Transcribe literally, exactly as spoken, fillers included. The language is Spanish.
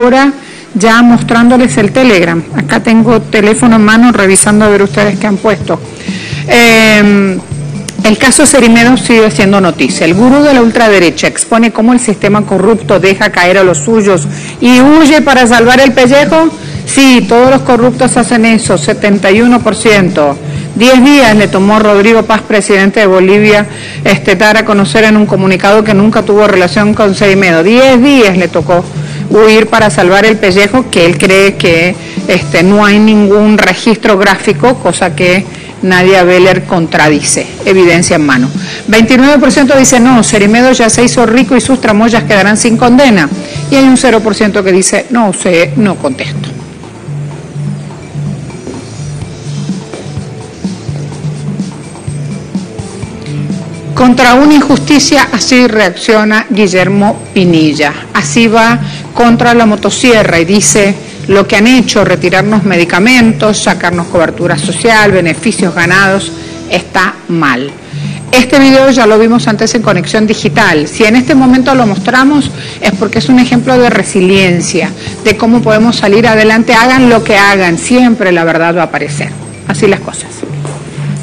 hora ya mostrándoles el Telegram. Acá tengo teléfono en mano revisando a ver ustedes qué han puesto. Eh, el caso Cerimedo sigue siendo noticia. El gurú de la ultraderecha expone cómo el sistema corrupto deja caer a los suyos y huye para salvar el pellejo. Sí, todos los corruptos hacen eso, setenta y uno por ciento. Diez días le tomó a Rodrigo Paz, presidente de Bolivia, este, dar a conocer en un comunicado que nunca tuvo relación con Cerimedo. Diez días le tocó huir para salvar el pellejo, que él cree que este, no hay ningún registro gráfico, cosa que Nadia Beller contradice, evidencia en mano. veintinueve por ciento dice no, Cerimedo ya se hizo rico y sus tramoyas quedarán sin condena. Y hay un cero por ciento que dice no sé, no contesto. Contra una injusticia, así reacciona Guillermo Pinilla. Así va contra la motosierra y dice lo que han hecho, retirarnos medicamentos, sacarnos cobertura social, beneficios ganados, está mal. Este video ya lo vimos antes en Conexión Digital. Si en este momento lo mostramos es porque es un ejemplo de resiliencia, de cómo podemos salir adelante, hagan lo que hagan, siempre la verdad va a aparecer. Así las cosas.